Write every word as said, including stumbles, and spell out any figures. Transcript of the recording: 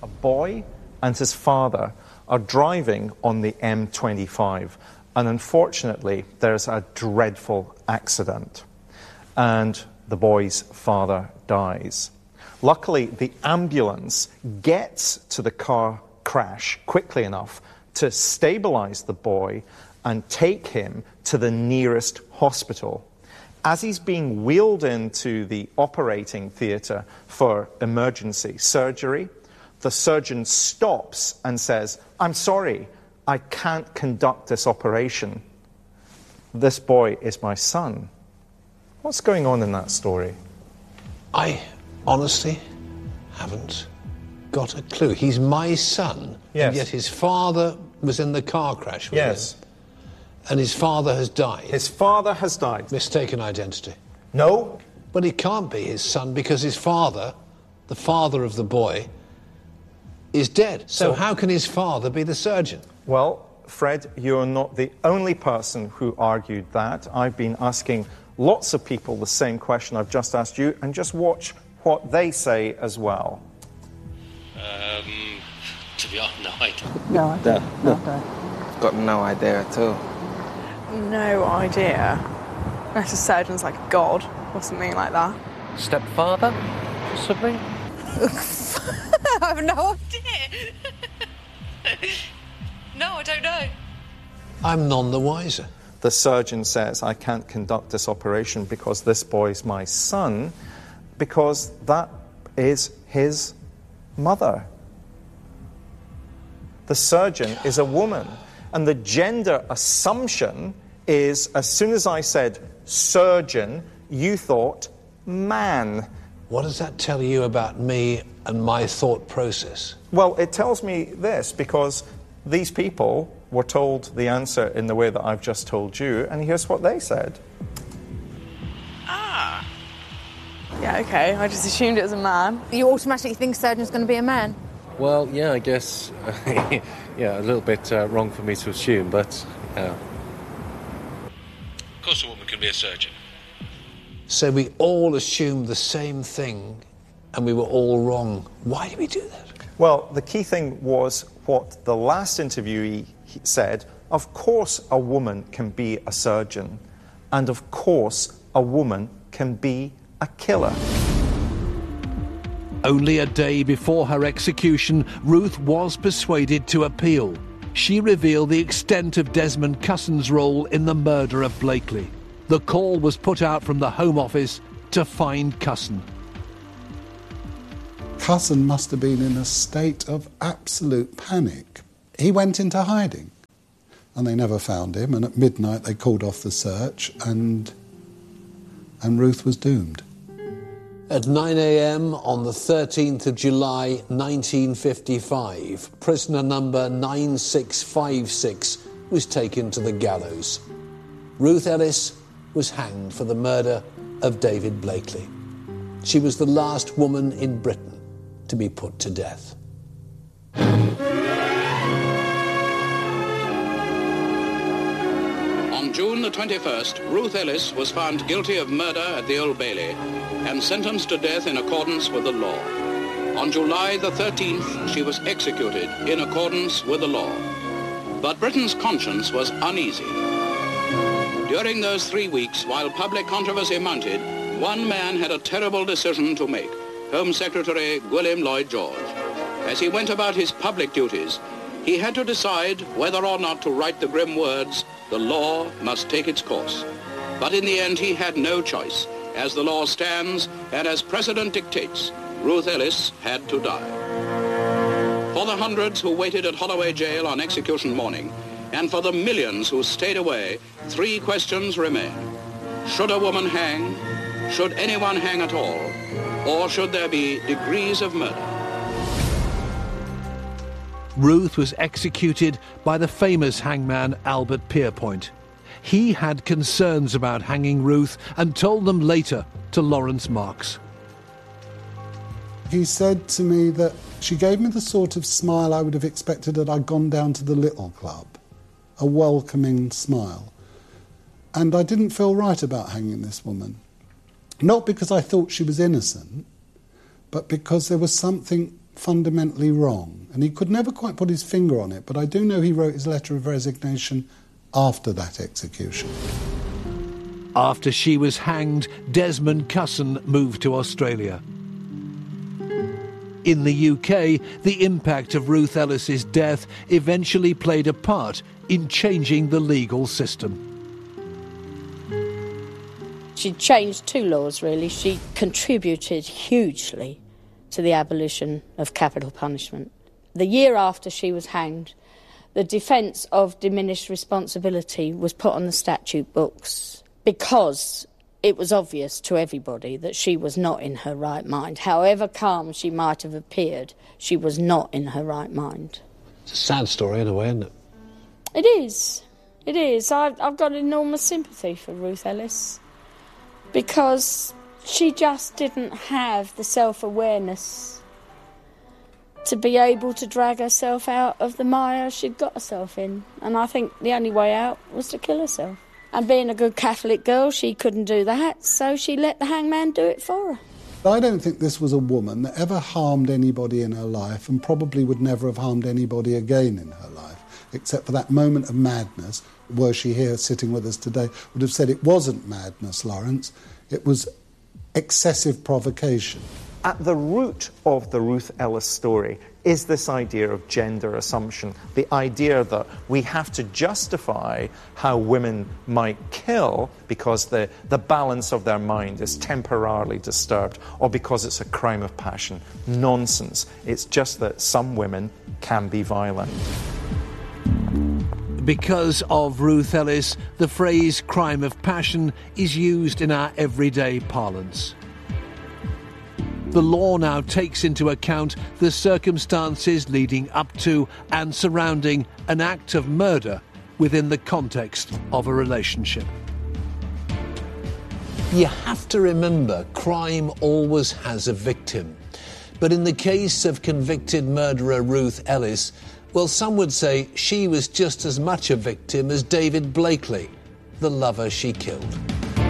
A boy and his father are driving on the M twenty-five, and unfortunately there's a dreadful accident and the boy's father dies. Luckily, the ambulance gets to the car crash quickly enough to stabilize the boy and take him to the nearest hospital. As he's being wheeled into the operating theatre for emergency surgery, the surgeon stops and says, "I'm sorry, I can't conduct this operation. This boy is my son." What's going on in that story? I honestly haven't got a clue. He's my son, yes. And yet his father was in the car crash with yes. him. And his father has died. His father has died. Mistaken identity. No. But he can't be his son because his father, the father of the boy, is dead. So, so how can his father be the surgeon? Well, Fred, you're not the only person who argued that. I've been asking lots of people the same question I've just asked you, and just watch what they say as well. Um, to be honest, no idea. No idea. No, no. no. Got no idea at all. No idea. Unless a surgeon's like a god or something like that. Stepfather? Something? I have no idea. No, I don't know. I'm none the wiser. The surgeon says, "I can't conduct this operation because this boy's my son," because that is his mother. The surgeon is a woman, and the gender assumption is, as soon as I said surgeon, you thought man. What does that tell you about me and my thought process? Well, it tells me this, because these people were told the answer in the way that I've just told you, and here's what they said. Ah. Yeah, okay, I just assumed it was a man. You automatically think surgeon's going to be a man? Well, yeah, I guess, yeah, a little bit uh, wrong for me to assume, but, yeah. Of course a woman can be a surgeon. So we all assumed the same thing, and we were all wrong. Why did we do that? Well, the key thing was what the last interviewee said. Of course a woman can be a surgeon, and of course a woman can be a killer. Only a day before her execution, Ruth was persuaded to appeal. She revealed the extent of Desmond Cussen's role in the murder of Blakely. The call was put out from the Home Office to find Cussen. Cussen must have been in a state of absolute panic. He went into hiding, and they never found him, and at midnight they called off the search, and, and Ruth was doomed. At nine a.m. on the thirteenth of July nineteen fifty-five, prisoner number nine six five six was taken to the gallows. Ruth Ellis was hanged for the murder of David Blakely. She was the last woman in Britain to be put to death. On June the twenty-first, Ruth Ellis was found guilty of murder at the Old Bailey and sentenced to death in accordance with the law. On July the thirteenth, she was executed in accordance with the law. But Britain's conscience was uneasy. During those three weeks, while public controversy mounted, one man had a terrible decision to make, Home Secretary William Lloyd George. As he went about his public duties, he had to decide whether or not to write the grim words, "The law must take its course." But in the end, he had no choice. As the law stands, and as precedent dictates, Ruth Ellis had to die. For the hundreds who waited at Holloway Jail on execution morning, and for the millions who stayed away, three questions remain. Should a woman hang? Should anyone hang at all? Or should there be degrees of murder? Ruth was executed by the famous hangman Albert Pierpoint. He had concerns about hanging Ruth and told them later to Lawrence Marks. He said to me that she gave me the sort of smile I would have expected had I gone down to the Little Club, a welcoming smile. And I didn't feel right about hanging this woman. Not because I thought she was innocent, but because there was something fundamentally wrong? And he could never quite put his finger on it, but I do know he wrote his letter of resignation after that execution. After she was hanged, Desmond Cusson moved to Australia. In the U K, the impact of Ruth Ellis's death eventually played a part in changing the legal system. She changed two laws, really. She contributed hugely to the abolition of capital punishment. The year after she was hanged, the defence of diminished responsibility was put on the statute books because it was obvious to everybody that she was not in her right mind. However calm she might have appeared, she was not in her right mind. It's a sad story in a way, isn't it? It is. It is. I've, I've got enormous sympathy for Ruth Ellis because she just didn't have the self-awareness to be able to drag herself out of the mire she'd got herself in. And I think the only way out was to kill herself. And being a good Catholic girl, she couldn't do that, so she let the hangman do it for her. I don't think this was a woman that ever harmed anybody in her life and probably would never have harmed anybody again in her life, except for that moment of madness. Were she here sitting with us today, would have said it wasn't madness, Lawrence. It was excessive provocation. At the root of the Ruth Ellis story is this idea of gender assumption, the idea that we have to justify how women might kill because the, the balance of their mind is temporarily disturbed or because it's a crime of passion. Nonsense. It's just that some women can be violent. Because of Ruth Ellis, the phrase crime of passion is used in our everyday parlance. The law now takes into account the circumstances leading up to and surrounding an act of murder within the context of a relationship. You have to remember, crime always has a victim. But in the case of convicted murderer Ruth Ellis, well, some would say she was just as much a victim as David Blakely, the lover she killed.